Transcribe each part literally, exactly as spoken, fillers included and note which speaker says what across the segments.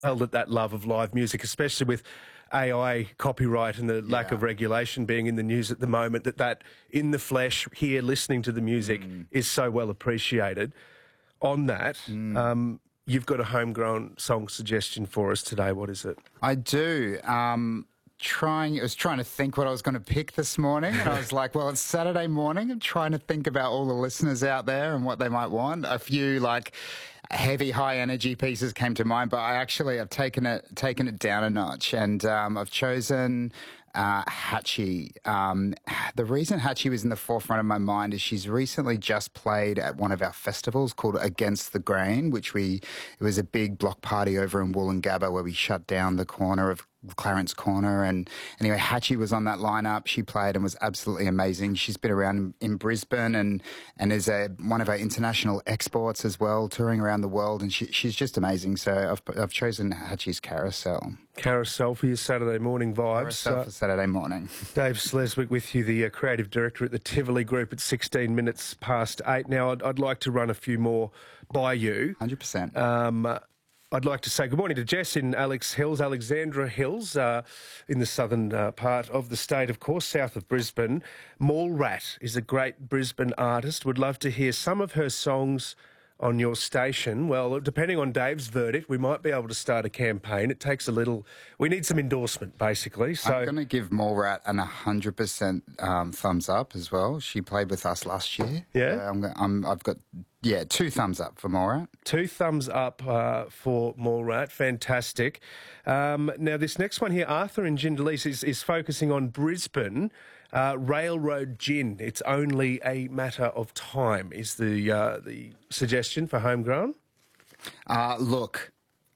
Speaker 1: held at that love of live music, especially with A I copyright and the lack
Speaker 2: Yeah.
Speaker 1: of regulation being in the news at the moment, that that in the flesh, here listening to the music
Speaker 2: Mm.
Speaker 1: is so well appreciated. On that,
Speaker 2: Mm.
Speaker 1: um, you've got a homegrown song suggestion for us today. What is it?
Speaker 2: I do. Um, trying, I was trying to think what I was going to pick this morning, and I was like, well, it's Saturday morning. I'm trying to think about all the listeners out there and what they might want. A few like heavy, high energy pieces came to mind, but I actually have taken it taken it down a notch, and um, I've chosen uh, Hatchie. Um, the reason Hatchie was in the forefront of my mind is she's recently just played at one of our festivals called Against the Grain, which we it was a big block party over in Woolloongabba where we shut down the corner of Clarence Corner. And anyway, Hatchie was on that lineup. She played and was absolutely amazing. She's been around in Brisbane and and is a, one of our international exports as well, touring around the world. And she, she's just amazing. So I've, I've chosen Hatchie's Carousel.
Speaker 1: Carousel for your Saturday morning vibes.
Speaker 2: Carousel
Speaker 1: Uh,
Speaker 2: for Saturday morning.
Speaker 1: Dave Sleswick with you, the uh, creative director at the Tivoli Group at sixteen minutes past eight. Now, I'd, I'd like to run a few more by you.
Speaker 2: one hundred percent.
Speaker 1: Um, uh, I'd like to say good morning to Jess in Alex Hills, Alexandra Hills, uh, in the southern uh, part of the state, of course, south of Brisbane. Mall Rat is a great Brisbane artist. Would love to hear some of her songs on your station. Well, depending on Dave's verdict, we might be able to start a campaign. It takes a little... We need some endorsement, basically. So
Speaker 2: I'm going to give Mallrat an one hundred percent um, thumbs up as well. She played with us last year.
Speaker 1: Yeah?
Speaker 2: Uh, I'm, go- I'm, I've got, yeah, two thumbs up for Mallrat.
Speaker 1: Two thumbs up uh, for Mallrat. Fantastic. Um, now, this next one here, Arthur in Jindalee, is, is focusing on Brisbane. Uh, Railroad Gin. It's only a matter of time, is the uh, the suggestion for homegrown.
Speaker 2: Uh, look,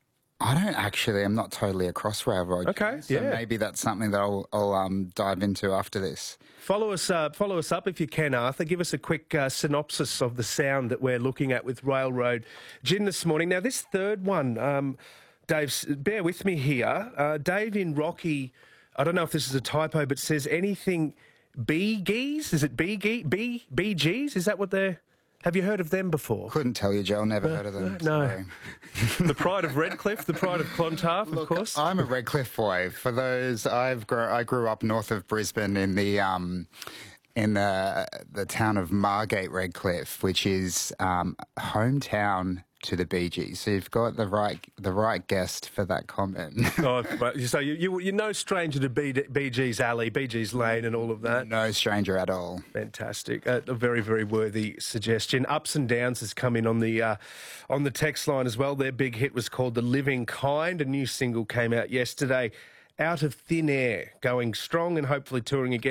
Speaker 2: I don't actually, I'm not totally across Railroad.
Speaker 1: Okay,
Speaker 2: so
Speaker 1: yeah.
Speaker 2: maybe that's something that I'll, I'll um, dive into after this.
Speaker 1: Follow us, uh, follow us up if you can, Arthur. Give us a quick uh, synopsis of the sound that we're looking at with Railroad Gin this morning. Now, this third one, um, Dave, bear with me here. Uh, Dave in Rocky, I don't know if this is a typo, but says anything Bee Gees? Is it Bee Gee? Bee Bee Gees? Is that what they're... Have you heard of them before?
Speaker 2: Couldn't tell you, Joel. Never heard of them.
Speaker 1: No.
Speaker 2: Sorry.
Speaker 1: The pride of Redcliffe, the pride of Clontarf,
Speaker 2: Look,
Speaker 1: of course.
Speaker 2: I'm a Redcliffe boy. For those, I've gr- I grew up north of Brisbane in the um, in the the town of Margate, Redcliffe, which is um, hometown to the Bee Gees. So you've got the right the right guest for that comment.
Speaker 1: Oh, but- so you, you, you're no stranger to Bee, Bee Gees Alley, Bee Gees Lane and all of that.
Speaker 2: No stranger at all.
Speaker 1: Fantastic. Uh, a very, very worthy suggestion. Ups and Downs has come in on the uh, on the text line as well. Their big hit was called The Living Kind. A new single came out yesterday. Out of Thin Air, going strong and hopefully touring again.